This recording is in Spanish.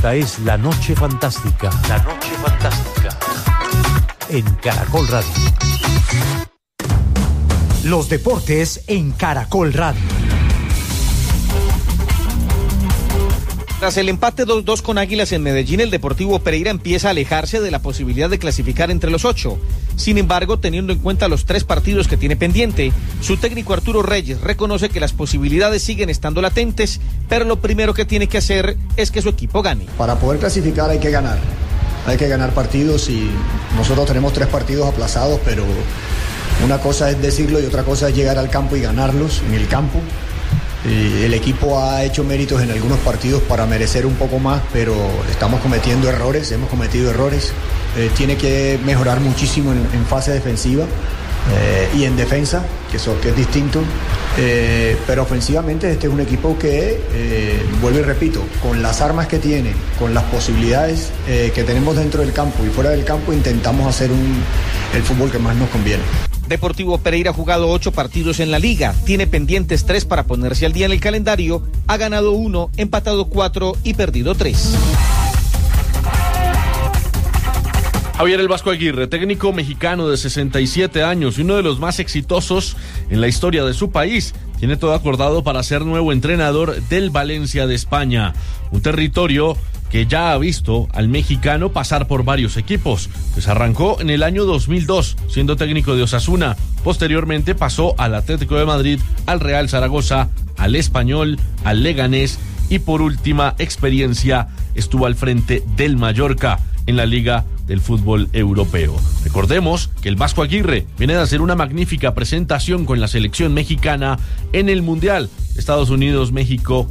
Esta es La Noche Fantástica. La Noche Fantástica. En Caracol Radio. Los deportes en Caracol Radio. Tras el empate 2-2 con Águilas en Medellín, el Deportivo Pereira empieza a alejarse de la posibilidad de clasificar entre los 8. Sin embargo, teniendo en cuenta los 3 partidos que tiene pendiente, su técnico Arturo Reyes reconoce que las posibilidades siguen estando latentes, pero lo primero que tiene que hacer es que su equipo gane. Para poder clasificar hay que ganar. Hay que ganar partidos y nosotros tenemos 3 partidos aplazados, pero una cosa es decirlo y otra cosa es llegar al campo y ganarlos en el campo. El equipo ha hecho méritos en algunos partidos para merecer un poco más, pero estamos cometiendo errores, hemos cometido errores. Tiene que mejorar muchísimo en fase defensiva y en defensa, que es distinto. Pero ofensivamente este es un equipo que, vuelvo y repito, con las armas que tiene, con las posibilidades que tenemos dentro del campo y fuera del campo, intentamos hacer el fútbol que más nos conviene. Deportivo Pereira ha jugado 8 partidos en la liga, tiene pendientes 3 para ponerse al día en el calendario, ha ganado 1, empatado 4 y perdido 3. Javier El Vasco Aguirre, técnico mexicano de 67 años y uno de los más exitosos en la historia de su país, tiene todo acordado para ser nuevo entrenador del Valencia de España, un territorio que ya ha visto al mexicano pasar por varios equipos, pues arrancó en el año 2002 siendo técnico de Osasuna, posteriormente pasó al Atlético de Madrid, al Real Zaragoza, al Español, al Leganés y por última experiencia estuvo al frente del Mallorca en la Liga del Fútbol Europeo. Recordemos que el Vasco Aguirre viene de hacer una magnífica presentación con la selección mexicana en el Mundial Estados Unidos-México